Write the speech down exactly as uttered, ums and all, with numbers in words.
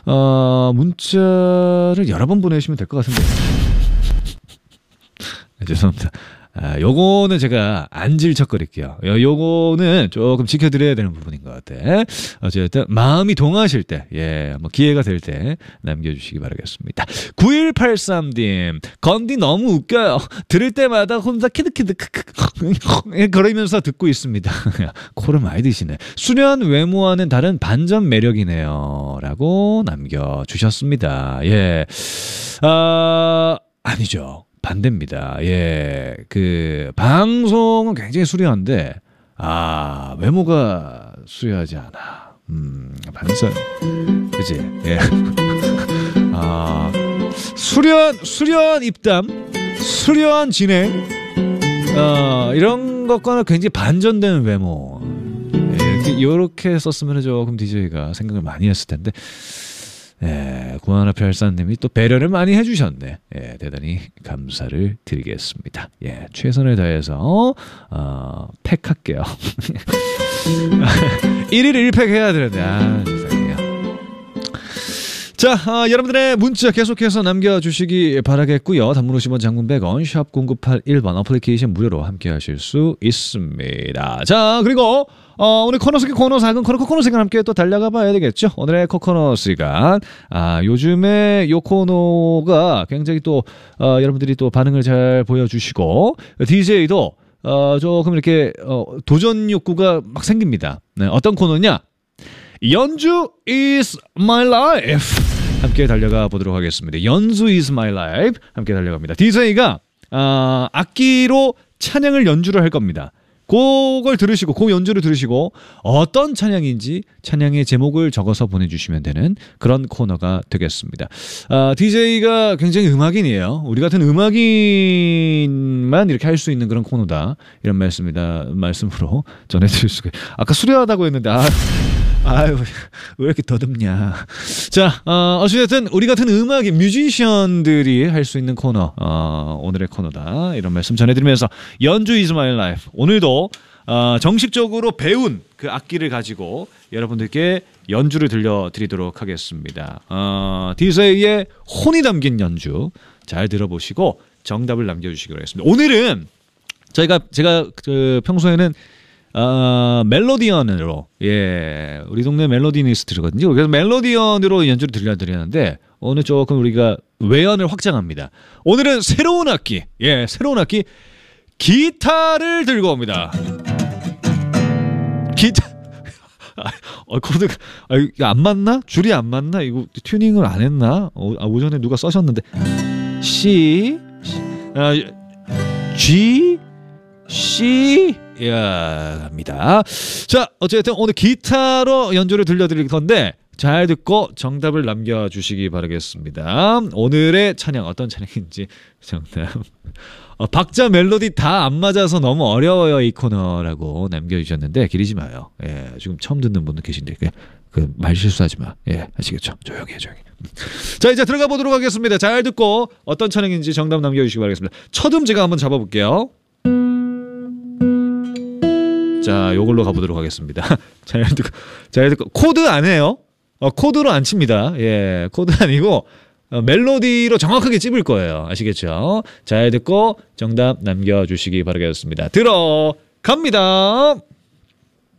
어, 문자를 여러 번 보내시면 될 것 같은데. 죄송합니다. 아, 요거는 제가 안 질척거릴게요. 요, 요거는 조금 지켜드려야 되는 부분인 것 같아. 어쨌든 마음이 동하실 때, 예, 뭐 기회가 될 때 남겨주시기 바라겠습니다. 구일팔삼 님, 건디 너무 웃겨요. 들을 때마다 혼자 키득키득 그러면서 듣고 있습니다. 코를 많이 드시네. 수려한 외모와는 다른 반전 매력이네요. 라고 남겨주셨습니다. 예, 아, 아니죠. 반대입니다. 예, 그 방송은 굉장히 수려한데 아 외모가 수려하지 않아. 음, 반전, 그지? 예, 아 수려한 수려한 입담, 수려한 진행, 어 이런 것과는 굉장히 반전되는 외모. 예, 이렇게 이렇게 썼으면 조금 디제이가 생각을 많이 했을 텐데. 예, 구하나팔사님이 또 배려를 많이 해주셨네. 예, 대단히 감사를 드리겠습니다. 예, 최선을 다해서 어, 팩할게요. 일 일 일 팩 해야 되는데 아 세상에요. 자, 어, 여러분들의 문자 계속해서 남겨주시기 바라겠고요. 단문 오십 원, 장문 백 원, 샵 공구팔일 번 어플리케이션 무료로 함께 하실 수 있습니다. 자, 그리고 어, 오늘 코너 속의 코너 작은 코너 코너 시간 함께 또 달려가 봐야 되겠죠. 오늘의 코코너 시간. 아, 요즘에 요 코너가 굉장히 또 어, 여러분들이 또 반응을 잘 보여주시고 디제이도 어, 조금 이렇게 어, 도전 욕구가 막 생깁니다. 네, 어떤 코너냐? 연주 is my life. 함께 달려가 보도록 하겠습니다. 연주 is my life. 함께 달려갑니다. 디제이가 어, 악기로 찬양을 연주를 할 겁니다. 그걸 들으시고 그 연주를 들으시고 어떤 찬양인지 찬양의 제목을 적어서 보내주시면 되는 그런 코너가 되겠습니다. 아, 디제이가 굉장히 음악인이에요. 우리 같은 음악인만 이렇게 할 수 있는 그런 코너다. 이런 말씀이다 말씀으로 전해드릴 수가. 아까 수려하다고 했는데 아. 아유, 왜 이렇게 더듬냐. 자, 어, 어찌됐든 우리 같은 음악인 뮤지션들이 할 수 있는 코너, 어, 오늘의 코너다. 이런 말씀 전해드리면서 연주 is my life. 오늘도 어, 정식적으로 배운 그 악기를 가지고 여러분들께 연주를 들려드리도록 하겠습니다. 어, 디제이의 혼이 담긴 연주 잘 들어보시고 정답을 남겨주시기 바라겠습니다. 오늘은 저희가 제가 그 평소에는 어, 멜로디언으로, 예, 우리 동네 멜로디니스트거든요. 그래서 멜로디언으로 연주를 들려드리는데, 오늘 조금 우리가 외연을 확장합니다. 오늘은 새로운 악기, 예, 새로운 악기, 기타를 들고 옵니다. 기타, 어, 코드, 아, 이거 안 맞나? 줄이 안 맞나? 이거 튜닝을 안 했나? 어, 아, 오전에 누가 써셨는데, C, 아, G, C, 야, 합니다. 자, 어쨌든 오늘 기타로 연주를 들려드릴 건데 잘 듣고 정답을 남겨주시기 바라겠습니다. 오늘의 찬양 어떤 찬양인지 정답. 어, 박자 멜로디 다 안 맞아서 너무 어려워요 이 코너라고 남겨주셨는데 기리지 마요. 예, 지금 처음 듣는 분도 계신데 그 말 실수하지 마. 예, 아시겠죠? 조용히 해, 조용히. 자, 이제 들어가 보도록 하겠습니다. 잘 듣고 어떤 찬양인지 정답 남겨주시기 바라겠습니다. 첫 음 제가 한번 잡아볼게요. 자, 요걸로 가보도록 하겠습니다. 잘 듣고, 잘 듣고, 코드 안 해요. 어, 코드로 안 칩니다. 예, 코드 아니고, 어, 멜로디로 정확하게 찝을 거예요. 아시겠죠? 잘 듣고, 정답 남겨주시기 바라겠습니다. 들어갑니다.